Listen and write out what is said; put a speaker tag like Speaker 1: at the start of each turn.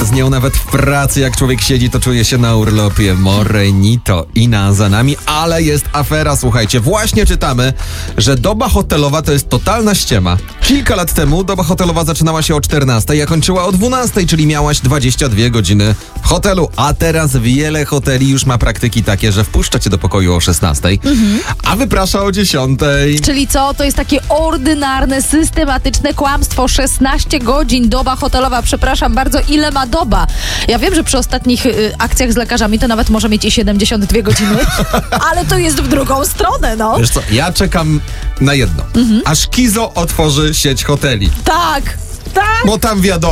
Speaker 1: z nią nawet w pracy. Jak człowiek siedzi, to czuje się na urlopie. Morenito Ina za nami, ale jest afera, słuchajcie. Właśnie czytamy, że doba hotelowa to jest totalna ściema. Kilka lat temu doba hotelowa zaczynała się o 14, a kończyła o 12, czyli miałaś 22 godziny w hotelu. A teraz wiele hoteli już ma praktyki takie, że wpuszcza cię do pokoju o 16, a wyprasza o 10.
Speaker 2: Czyli co? To jest takie ordynarne, systematyczne kłamstwo. 16 godzin doba hotelowa. Przepraszam bardzo, ile ma doba? Ja wiem, że przy ostatnich akcjach z lekarzami to nawet może mieć i 72 godziny, ale to jest w drugą stronę, no.
Speaker 1: Wiesz co, ja czekam na jedno. Aż Kizo otworzy sieć hoteli.
Speaker 2: Tak.
Speaker 1: Bo tam wiadomo.